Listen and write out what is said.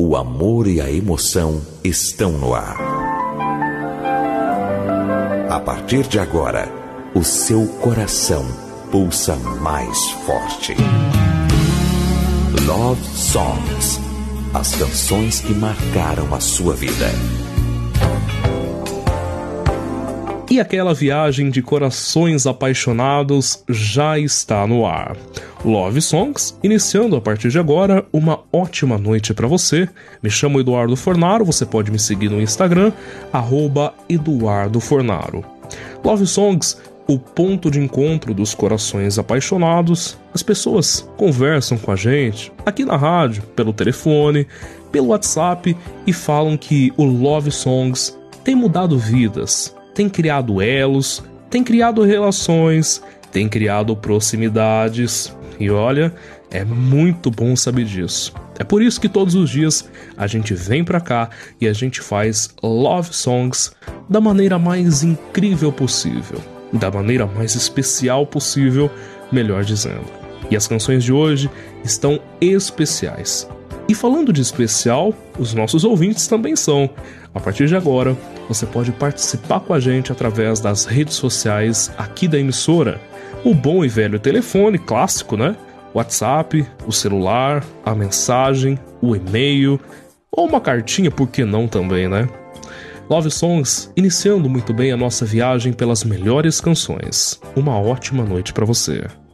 O amor e a emoção estão no ar. A partir de agora, o seu coração pulsa mais forte. Love Songs. As canções que marcaram a sua vida. E aquela viagem de corações apaixonados já está no ar. Love Songs, iniciando a partir de agora uma ótima noite para você. Me chamo Eduardo Fornaro, você pode me seguir no Instagram, @EduardoFornaro. Love Songs, o ponto de encontro dos corações apaixonados. As pessoas conversam com a gente aqui na rádio, pelo telefone, pelo WhatsApp e falam que o Love Songs tem mudado vidas. Tem criado elos, tem criado relações, tem criado proximidades. E olha, é muito bom saber disso. É por isso que todos os dias a gente vem pra cá e a gente faz Love Songs da maneira mais incrível possível. Da maneira mais especial possível, melhor dizendo. E as canções de hoje estão especiais. E falando de especial, os nossos ouvintes também são. A partir de agora, você pode participar com a gente através das redes sociais aqui da emissora. O bom e velho telefone clássico, né? WhatsApp, o celular, a mensagem, o e-mail, ou uma cartinha, por que não também, né? Love Songs, iniciando muito bem a nossa viagem pelas melhores canções. Uma ótima noite para você.